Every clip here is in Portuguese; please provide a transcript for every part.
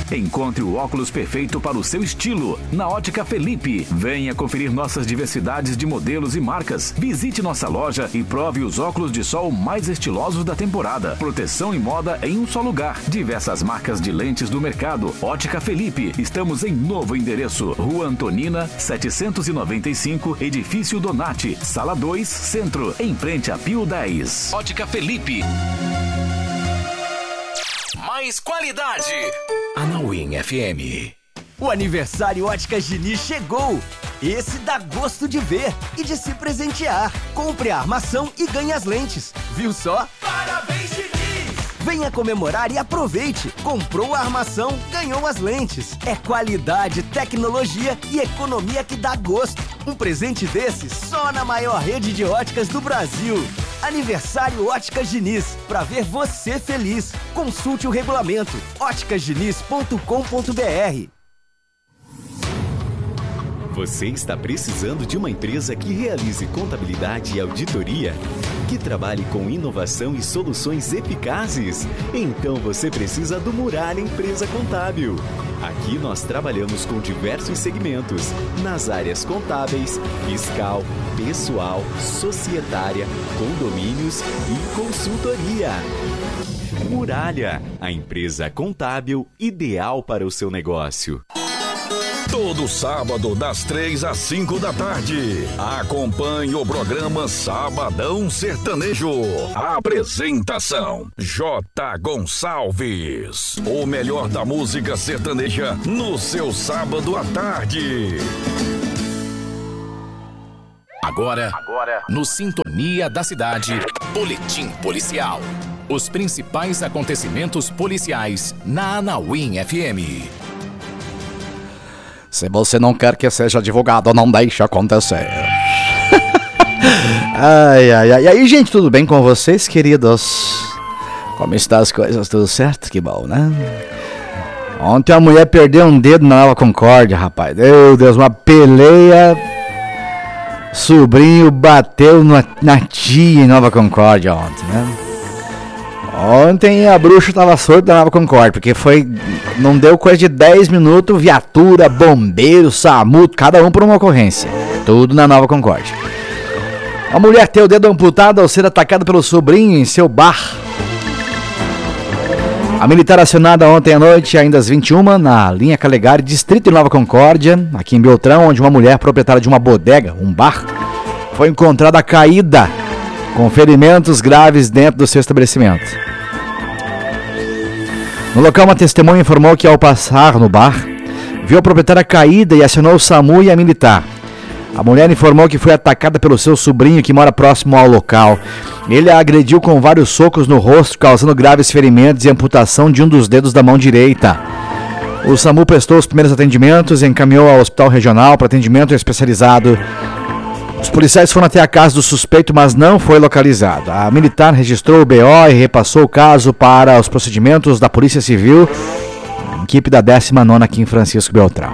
Encontre o óculos perfeito para o seu estilo na Ótica Felipe. Venha conferir nossas diversidades de modelos e marcas. Visite nossa loja e prove os óculos de sol mais estilosos da temporada. Proteção e moda em um só lugar. Diversas marcas de lentes do mercado. Ótica Felipe. Estamos em novo endereço. Rua Antonina, 795, Edifício Donati, Sala 2, Centro, em frente a Pio 10. Ótica Felipe. Mais qualidade. Anauim FM. O aniversário Óticas Diniz chegou! Esse dá gosto de ver e de se presentear. Compre a armação e ganhe as lentes. Viu só? Parabéns, Diniz! Venha comemorar e aproveite. Comprou a armação, ganhou as lentes. É qualidade, tecnologia e economia que dá gosto. Um presente desse só na maior rede de óticas do Brasil. Aniversário Óticas Diniz, pra ver você feliz. Consulte o regulamento óticasdiniz.com.br. Você está precisando de uma empresa que realize contabilidade e auditoria? Que trabalhe com inovação e soluções eficazes? Então você precisa do Muralha Empresa Contábil. Aqui nós trabalhamos com diversos segmentos, nas áreas contábeis, fiscal, pessoal, societária, condomínios e consultoria. Muralha, a empresa contábil ideal para o seu negócio. Todo sábado, das 3 às 5 da tarde. Acompanhe o programa Sabadão Sertanejo. Apresentação: J. Gonçalves. O melhor da música sertaneja no seu sábado à tarde. Agora, no Sintonia da Cidade, Boletim Policial. Os principais acontecimentos policiais na Anauim FM. Se você não quer que seja divulgado, não deixe acontecer. Ai. E aí, gente, tudo bem com vocês, queridos? Como estão as coisas? Tudo certo? Que bom, né? Ontem a mulher perdeu um dedo na Nova Concórdia, rapaz. Meu Deus, uma peleia. Sobrinho bateu na tia em Nova Concórdia ontem, né? Ontem a bruxa tava sorda da Nova Concórdia, porque não deu coisa de 10 minutos, viatura, bombeiro, SAMU, cada um por uma ocorrência. Tudo na Nova Concórdia. A mulher tem o dedo amputado ao ser atacada pelo sobrinho em seu bar. A militar acionada ontem à noite, ainda às 21, na linha Calegari, distrito de Nova Concórdia, aqui em Beltrão, onde uma mulher proprietária de uma bodega, um bar, foi encontrada caída, com ferimentos graves dentro do seu estabelecimento. No local, uma testemunha informou que, ao passar no bar, viu a proprietária caída e acionou o SAMU e a militar. A mulher informou que foi atacada pelo seu sobrinho, que mora próximo ao local. Ele a agrediu com vários socos no rosto, causando graves ferimentos e amputação de um dos dedos da mão direita. O SAMU prestou os primeiros atendimentos e encaminhou ao hospital regional para atendimento especializado. Os policiais foram até a casa do suspeito, mas não foi localizado. A militar registrou o BO e repassou o caso para os procedimentos da Polícia Civil, equipe da 19ª aqui em Francisco Beltrão.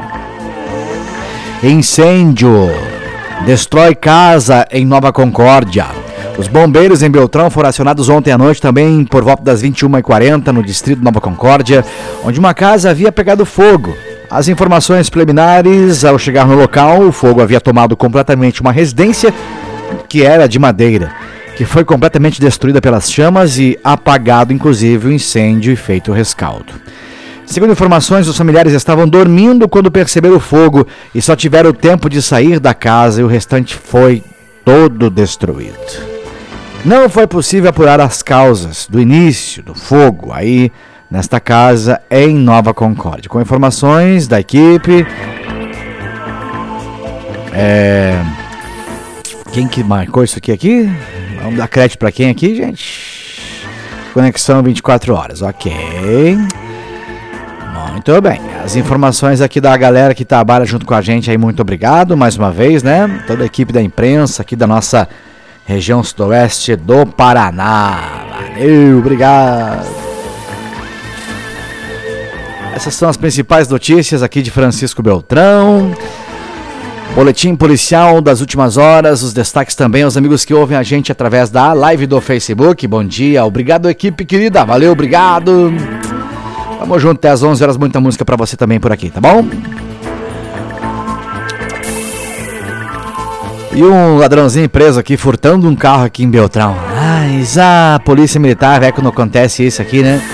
Incêndio destrói casa em Nova Concórdia. Os bombeiros em Beltrão foram acionados ontem à noite, também por volta das 21h40, no distrito de Nova Concórdia, onde uma casa havia pegado fogo. As informações preliminares, ao chegar no local, o fogo havia tomado completamente uma residência, que era de madeira, que foi completamente destruída pelas chamas e apagado, inclusive, o incêndio e feito o rescaldo. Segundo informações, os familiares estavam dormindo quando perceberam o fogo e só tiveram tempo de sair da casa e o restante foi todo destruído. Não foi possível apurar as causas do início do fogo aí nesta casa em Nova Concórdia. Com informações da equipe... Quem que marcou isso aqui? Vamos dar crédito para quem aqui, gente? Conexão 24 horas, ok. Muito bem. As informações aqui da galera que trabalha junto com a gente aí, muito obrigado mais uma vez, né? Toda a equipe da imprensa aqui da nossa região sudoeste do Paraná. Valeu, obrigado. Essas são as principais notícias aqui de Francisco Beltrão. Boletim policial das últimas horas, os destaques também aos amigos que ouvem a gente através da live do Facebook. Bom dia, obrigado equipe querida, valeu, obrigado. Tamo junto até às 11 horas, muita música pra você também por aqui, tá bom? E um ladrãozinho preso aqui, furtando um carro aqui em Beltrão. Mas a polícia militar, velho, quando acontece isso aqui, né?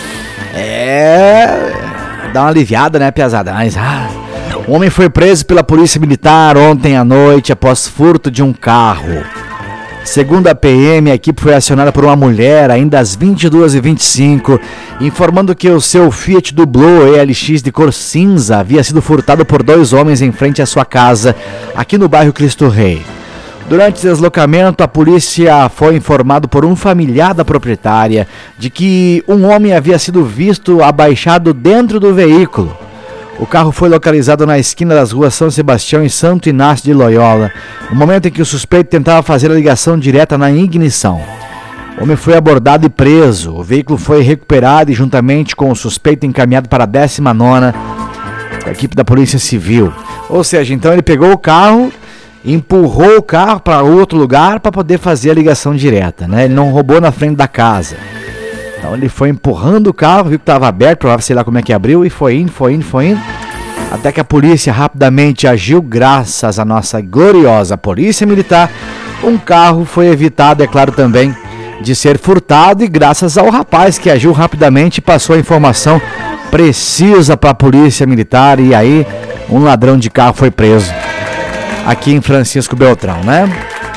Dá uma aliviada, né, piazada? Mas, um homem foi preso pela polícia militar ontem à noite após furto de um carro. Segundo a PM, a equipe foi acionada por uma mulher ainda às 22h25, informando que o seu Fiat Dublô ELX de cor cinza havia sido furtado por 2 homens em frente à sua casa, aqui no bairro Cristo Rei. Durante o deslocamento, a polícia foi informada por um familiar da proprietária de que um homem havia sido visto abaixado dentro do veículo. O carro foi localizado na esquina das ruas São Sebastião e Santo Inácio de Loyola, no momento em que o suspeito tentava fazer a ligação direta na ignição. O homem foi abordado e preso. O veículo foi recuperado e, juntamente com o suspeito, encaminhado para a 19ª, a equipe da Polícia Civil. Ou seja, então ele pegou o carro, empurrou o carro para outro lugar para poder fazer a ligação direta, né? Ele não roubou na frente da casa. Então ele foi empurrando o carro, viu que estava aberto, provavelmente sei lá como é que abriu, e foi indo, até que a polícia rapidamente agiu. Graças à nossa gloriosa polícia militar, um carro foi evitado, é claro, também de ser furtado, e graças ao rapaz que agiu rapidamente e passou a informação precisa para a polícia militar, e aí um ladrão de carro foi preso aqui em Francisco Beltrão, né?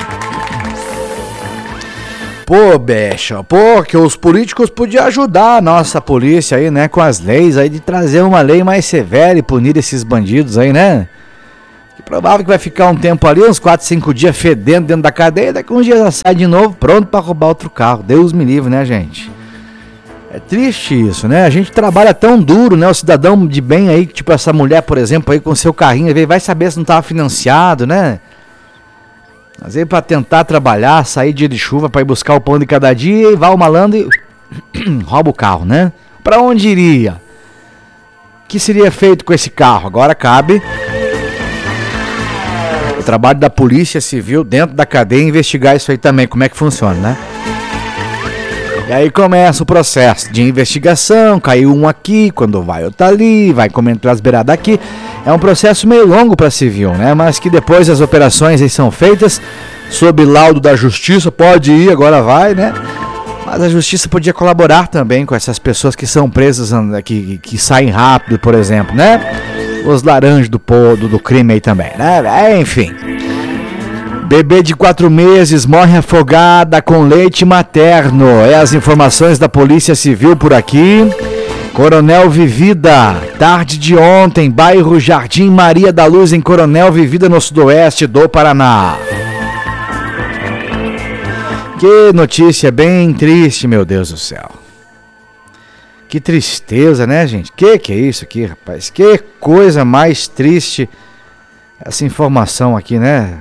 Pô, bicho, que os políticos podiam ajudar a nossa polícia aí, né, com as leis aí, de trazer uma lei mais severa e punir esses bandidos aí, né? Que provável que vai ficar um tempo ali, uns 4, 5 dias fedendo dentro da cadeia, daqui uns dias já sai de novo, pronto pra roubar outro carro. Deus me livre, né, gente? É triste isso, né? A gente trabalha tão duro, né? O cidadão de bem aí, tipo essa mulher, por exemplo, aí com seu carrinho, vai saber se não tava financiado, né? Às vezes para tentar trabalhar, sair dia de chuva para ir buscar o pão de cada dia, e vai o malandro e rouba o carro, né? Para onde iria? O que seria feito com esse carro? Agora cabe o trabalho da Polícia Civil dentro da cadeia investigar isso aí também, como é que funciona, né? E aí começa o processo de investigação, caiu um aqui, quando vai outro ali, vai comentar as beiradas aqui. É um processo meio longo para civil, né? Mas que depois as operações aí são feitas sob laudo da justiça, pode ir, agora vai, né? Mas a justiça podia colaborar também com essas pessoas que são presas, que saem rápido, por exemplo, né? Os laranjas do crime aí também, né? Enfim. Bebê de 4 meses morre afogada com leite materno. É as informações da Polícia Civil por aqui. Coronel Vivida, tarde de ontem, bairro Jardim Maria da Luz, em Coronel Vivida, no sudoeste do Paraná. Que notícia bem triste, meu Deus do céu. Que tristeza, né, gente? Que é isso aqui, rapaz? Que coisa mais triste essa informação aqui, né?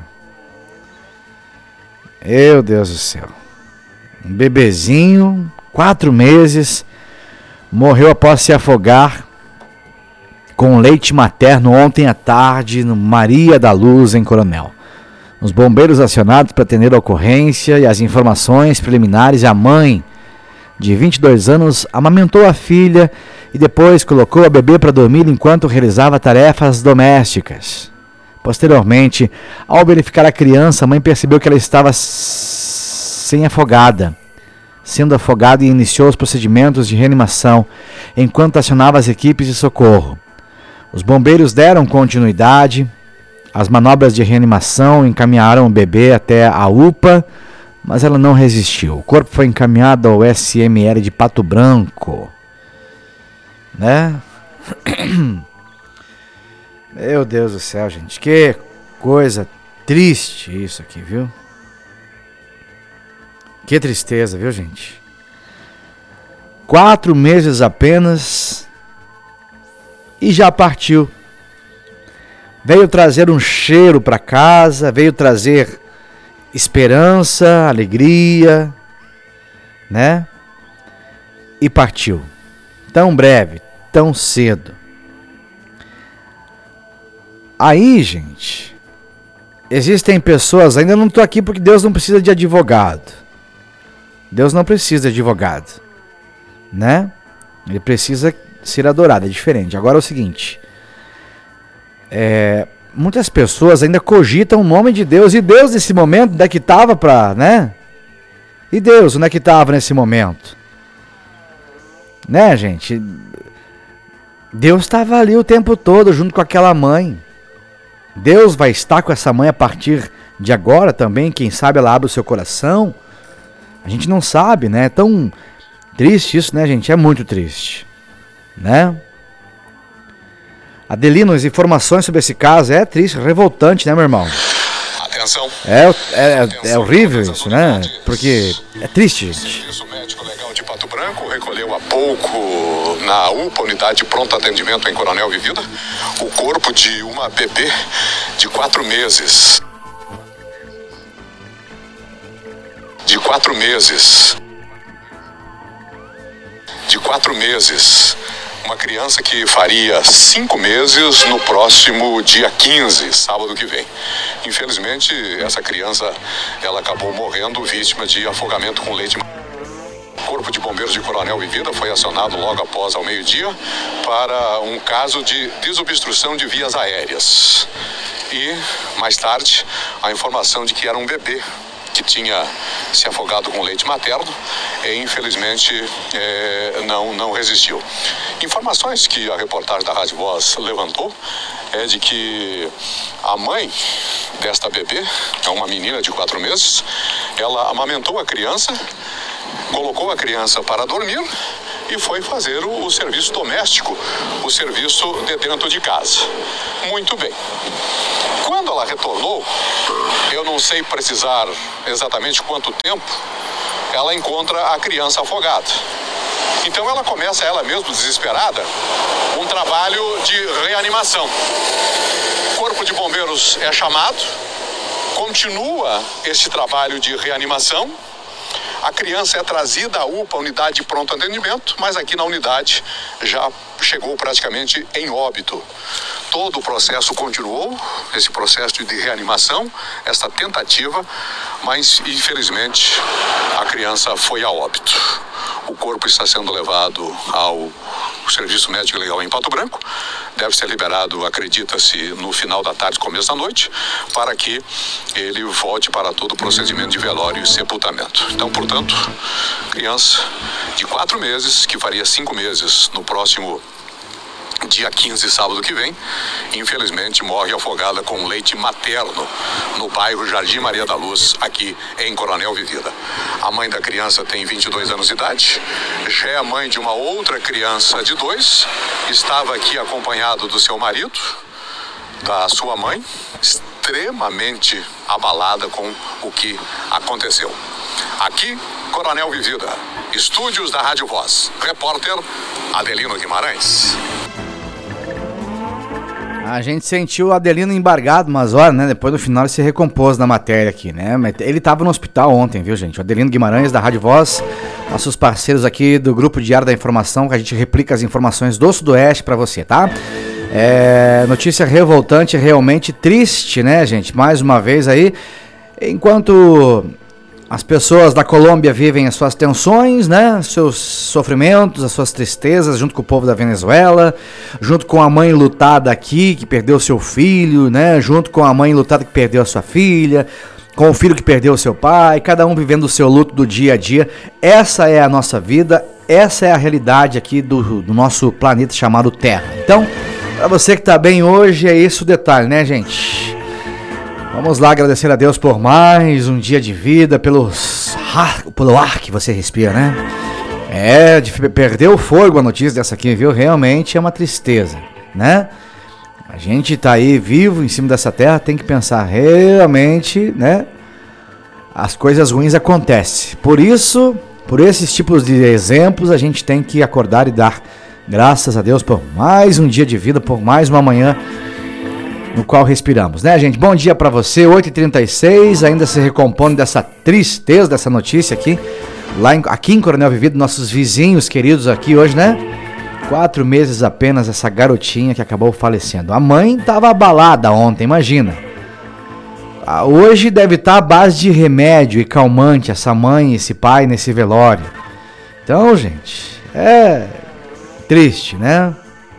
Meu Deus do céu. Um bebezinho, 4 meses, morreu após se afogar com leite materno ontem à tarde no Maria da Luz, em Coronel. Os bombeiros acionados para atender a ocorrência e as informações preliminares, a mãe de 22 anos amamentou a filha e depois colocou a bebê para dormir enquanto realizava tarefas domésticas. Posteriormente, ao verificar a criança, a mãe percebeu que ela estava sendo afogada e iniciou os procedimentos de reanimação, enquanto acionava as equipes de socorro. Os bombeiros deram continuidade às manobras de reanimação, encaminharam o bebê até a UPA, mas ela não resistiu. O corpo foi encaminhado ao SML de Pato Branco, né? Meu Deus do céu, gente, que coisa triste isso aqui, viu? Que tristeza, viu, gente? 4 meses apenas e já partiu. Veio trazer um cheiro para casa, veio trazer esperança, alegria, né? E partiu. Tão breve, tão cedo. Aí, gente, existem pessoas, ainda não estou aqui porque Deus não precisa de advogado. Deus não precisa de advogado, né? Ele precisa ser adorado, é diferente. Agora é o seguinte, muitas pessoas ainda cogitam o nome de Deus, e Deus nesse momento, onde é que estava né? E Deus, onde é que estava nesse momento? Né, gente? Deus estava ali o tempo todo, junto com aquela mãe. Deus vai estar com essa mãe a partir de agora também, quem sabe ela abre o seu coração. A gente não sabe, né? É tão triste isso, né, gente? É muito triste, né? Adelino, as informações sobre esse caso é triste, revoltante, né, meu irmão? Atenção. É horrível isso, né? Porque é triste, gente. O Serviço Médico Legal de Pato Branco recolheu há pouco na UPA, Unidade de Pronto Atendimento em Coronel Vivida, o corpo de uma bebê de 4 meses. De 4 meses. Uma criança que faria 5 meses no próximo dia 15, sábado que vem. Infelizmente, essa criança, ela acabou morrendo vítima de afogamento com leite. O Corpo de Bombeiros de Coronel Vivida foi acionado logo após ao meio-dia para um caso de desobstrução de vias aéreas. E, mais tarde, a informação de que era um bebê que tinha se afogado com leite materno e, infelizmente, não resistiu. Informações que a reportagem da Rádio Voz levantou é de que a mãe desta bebê, é uma menina de 4 meses, ela amamentou a criança, colocou a criança para dormir e foi fazer o serviço doméstico, o serviço de dentro de casa. Muito bem. Quando ela retornou, eu não sei precisar exatamente quanto tempo, ela encontra a criança afogada. Então ela começa, ela mesma desesperada, um trabalho de reanimação. O Corpo de Bombeiros é chamado, continua esse trabalho de reanimação. A criança é trazida à UPA, Unidade de Pronto Atendimento, mas aqui na unidade já chegou praticamente em óbito. Todo o processo continuou, esse processo de reanimação, essa tentativa, mas infelizmente a criança foi a óbito. O corpo está sendo levado ao Serviço Médico Legal em Pato Branco, deve ser liberado, acredita-se, no final da tarde, começo da noite, para que ele volte para todo o procedimento de velório e sepultamento. Então, portanto, criança de 4 meses, que faria 5 meses no próximo dia 15, sábado que vem, infelizmente morre afogada com leite materno no bairro Jardim Maria da Luz, aqui em Coronel Vivida. A mãe da criança tem 22 anos de idade, já é a mãe de uma outra criança de 2, estava aqui acompanhado do seu marido, da sua mãe, extremamente abalada com o que aconteceu. Aqui, Coronel Vivida, estúdios da Rádio Voz, repórter Adelino Guimarães. A gente sentiu o Adelino embargado umas horas, né? Depois no final ele se recompôs na matéria aqui, né? Ele tava no hospital ontem, viu, gente? O Adelino Guimarães, da Rádio Voz, nossos parceiros aqui do Grupo Diário da Informação, que a gente replica as informações do Sudoeste pra você, tá? Notícia revoltante, realmente triste, né, gente? Mais uma vez aí, enquanto as pessoas da Colômbia vivem as suas tensões, né? Seus sofrimentos, as suas tristezas, junto com o povo da Venezuela, junto com a mãe lutada aqui, que perdeu seu filho, né? Junto com a mãe lutada que perdeu a sua filha, com o filho que perdeu o seu pai, cada um vivendo o seu luto do dia a dia. Essa é a nossa vida, essa é a realidade aqui do nosso planeta chamado Terra. Então, para você que tá bem hoje, é esse o detalhe, né, gente? Vamos lá agradecer a Deus por mais um dia de vida, pelo ar que você respira, né? De perder o fôlego a notícia dessa aqui, viu? Realmente é uma tristeza, né? A gente tá aí vivo em cima dessa terra, tem que pensar realmente, né? As coisas ruins acontecem. Por isso, por esses tipos de exemplos, a gente tem que acordar e dar graças a Deus por mais um dia de vida, por mais uma manhã no qual respiramos, né, gente? Bom dia pra você, 8h36, ainda se recompondo dessa tristeza, dessa notícia aqui, aqui em Coronel Vivida, nossos vizinhos queridos aqui hoje, né? 4 meses apenas, essa garotinha que acabou falecendo. A mãe tava abalada ontem, imagina. Hoje deve estar à base de remédio e calmante, essa mãe, esse pai nesse velório. Então, gente, Triste, né?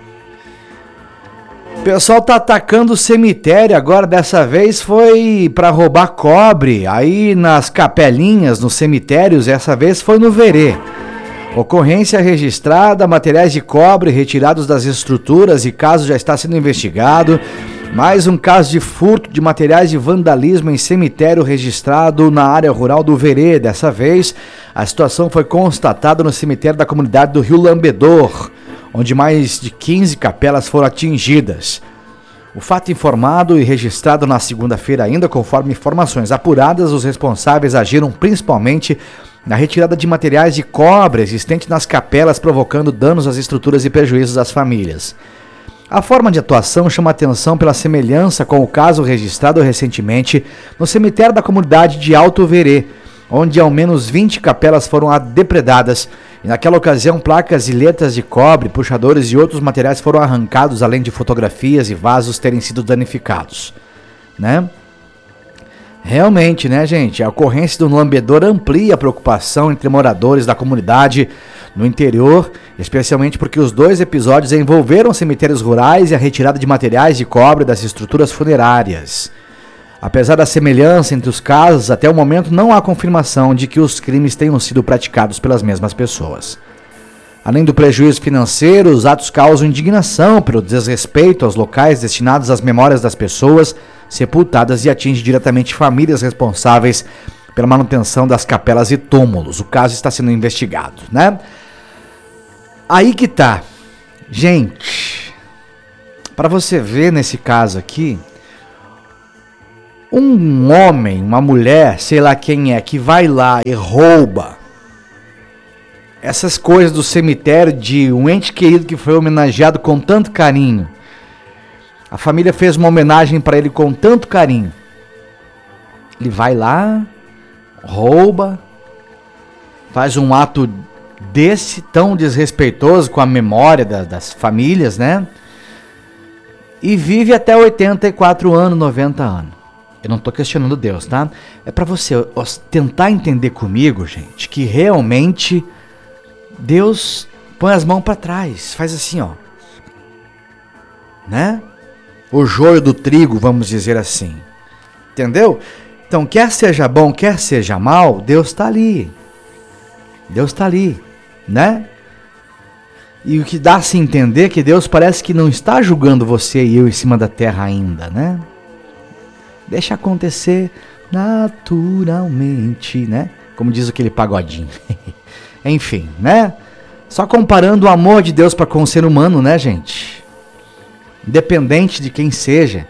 O pessoal tá atacando o cemitério agora, dessa vez foi pra roubar cobre, aí nas capelinhas, nos cemitérios, essa vez foi no Verê. Ocorrência registrada, materiais de cobre retirados das estruturas e caso já está sendo investigado. Mais um caso de furto de materiais de vandalismo em cemitério registrado na área rural do Verê. Dessa vez, a situação foi constatada no cemitério da comunidade do Rio Lambedor, onde mais de 15 capelas foram atingidas. O fato informado e registrado na segunda-feira ainda, conforme informações apuradas, os responsáveis agiram principalmente na retirada de materiais de cobre existentes nas capelas, provocando danos às estruturas e prejuízos às famílias. A forma de atuação chama atenção pela semelhança com o caso registrado recentemente no cemitério da comunidade de Alto Verê, onde ao menos 20 capelas foram depredadas e naquela ocasião placas e letras de cobre, puxadores e outros materiais foram arrancados, além de fotografias e vasos terem sido danificados, né? Realmente, né, gente, a ocorrência do lambedor amplia a preocupação entre moradores da comunidade no interior, especialmente porque os dois episódios envolveram cemitérios rurais e a retirada de materiais de cobre das estruturas funerárias. Apesar da semelhança entre os casos, até o momento não há confirmação de que os crimes tenham sido praticados pelas mesmas pessoas. Além do prejuízo financeiro, os atos causam indignação pelo desrespeito aos locais destinados às memórias das pessoas sepultadas e atinge diretamente famílias responsáveis pela manutenção das capelas e túmulos. O caso está sendo investigado, né? Aí que tá. Gente, para você ver nesse caso aqui, um homem, uma mulher, sei lá quem é, que vai lá e rouba essas coisas do cemitério de um ente querido que foi homenageado com tanto carinho. A família fez uma homenagem para ele com tanto carinho. Ele vai lá, rouba, faz um ato desse tão desrespeitoso com a memória das famílias, né? E vive até 84 anos, 90 anos. Eu não estou questionando Deus, tá? É para você tentar entender comigo, gente, que realmente Deus põe as mãos para trás, faz assim, ó, né? O joio do trigo, vamos dizer assim, entendeu? Então, quer seja bom, quer seja mal, Deus está ali, né? E o que dá a se entender é que Deus parece que não está julgando você e eu em cima da terra ainda, né? Deixa acontecer naturalmente, né? Como diz aquele pagodinho. Enfim, né? Só comparando o amor de Deus para com o ser humano, né, gente? Independente de quem seja.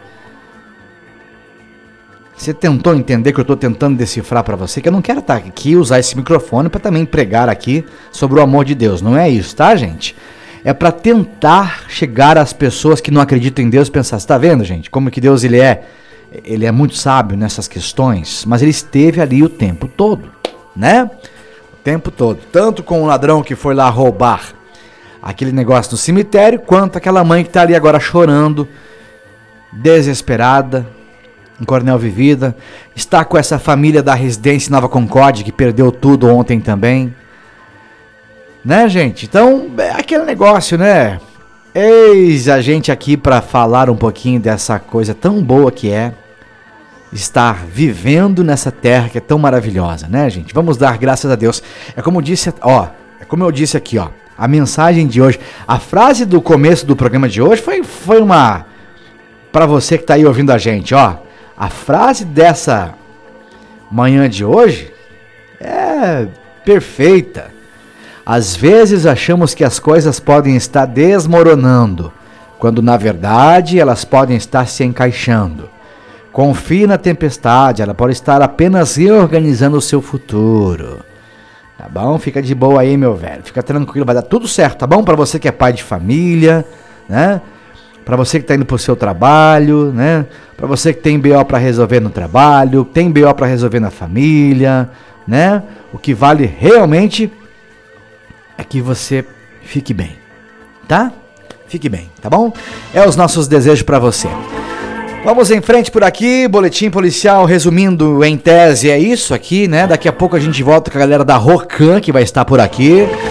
Você tentou entender que eu estou tentando decifrar para você? Que eu não quero estar aqui usar esse microfone para também pregar aqui sobre o amor de Deus. Não é isso, tá, gente? É para tentar chegar às pessoas que não acreditam em Deus e pensar, você tá vendo, gente? Como que Deus ele é muito sábio nessas questões, mas ele esteve ali o tempo todo, né? O tempo todo. Tanto com o ladrão que foi lá roubar aquele negócio no cemitério, quanto aquela mãe que está ali agora chorando, desesperada, em Coronel Vivida, está com essa família da residência Nova Concórdia, que perdeu tudo ontem também, né, gente? Então, é aquele negócio, né? Eis a gente aqui para falar um pouquinho dessa coisa tão boa que é estar vivendo nessa terra que é tão maravilhosa, né, gente? Vamos dar graças a Deus. É como eu disse aqui, ó, a mensagem de hoje, a frase do começo do programa de hoje foi uma, para você que tá aí ouvindo a gente, ó, a frase dessa manhã de hoje é perfeita. Às vezes achamos que as coisas podem estar desmoronando, quando na verdade elas podem estar se encaixando. Confie na tempestade, ela pode estar apenas reorganizando o seu futuro. Tá bom? Fica de boa aí, meu velho. Fica tranquilo, vai dar tudo certo, tá bom? Pra você que é pai de família, né? Pra você que tá indo pro seu trabalho, né? Pra você que tem BO pra resolver no trabalho, tem BO pra resolver na família, né? O que vale realmente é que você fique bem, tá? Fique bem, tá bom? É os nossos desejos pra você. Vamos em frente por aqui, boletim policial resumindo em tese é isso aqui, né? Daqui a pouco a gente volta com a galera da Rocan que vai estar por aqui.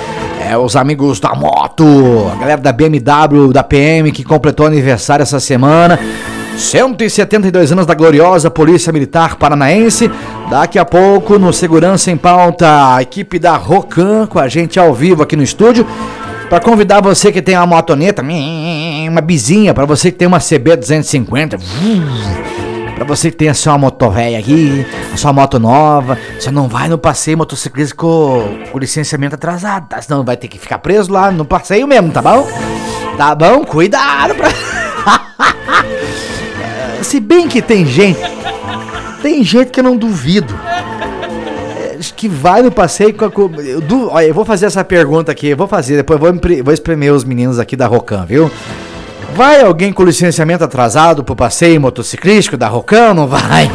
Os amigos da moto, a galera da BMW, da PM, que completou aniversário essa semana. 172 anos da gloriosa Polícia Militar Paranaense. Daqui a pouco, no Segurança em Pauta, a equipe da Rocan com a gente ao vivo aqui no estúdio, para convidar você que tem uma motoneta, uma bizinha, para você que tem uma CB 250, para você que tem a sua moto velha aqui, a sua moto nova, você não vai no passeio motociclista com licenciamento atrasado, tá? Senão vai ter que ficar preso lá no passeio mesmo, tá bom? Tá bom? Cuidado pra... Se bem que tem gente que eu não duvido, que vai no passeio olha, eu vou fazer essa pergunta aqui, depois vou espremer os meninos aqui da Rocan, viu? Vai alguém com licenciamento atrasado pro passeio motociclístico da Rocan? Não vai?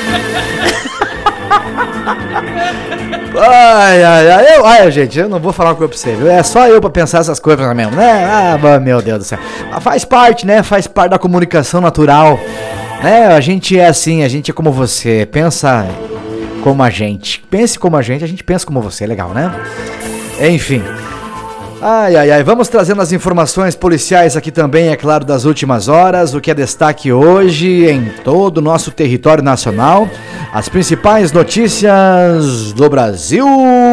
Ai, gente, eu não vou falar uma coisa pra você, viu? É só eu pra pensar essas coisas mesmo, né? Ah, meu Deus do céu. Mas faz parte, né? Faz parte da comunicação natural, né? A gente é assim, a gente é como você, pensa como a gente. Pense como a gente pensa como você, legal, né? Enfim. Vamos trazendo as informações policiais aqui também, é claro, das últimas horas, o que é destaque hoje em todo o nosso território nacional, as principais notícias do Brasil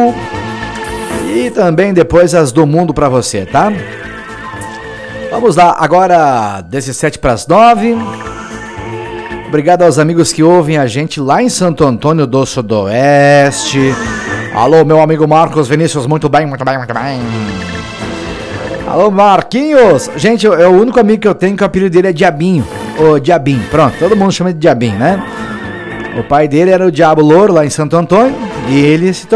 e também depois as do mundo pra você, tá? Vamos lá, agora 17:09. Obrigado aos amigos que ouvem a gente lá em Santo Antônio do Sudoeste. Alô, meu amigo Marcos Vinícius, muito bem. Alô, Marquinhos. Gente, é o único amigo que eu tenho que o apelido dele é Diabinho. Ô, Diabinho, pronto, todo mundo chama de Diabinho, né? O pai dele era o Diabo Louro lá em Santo Antônio e ele se tornou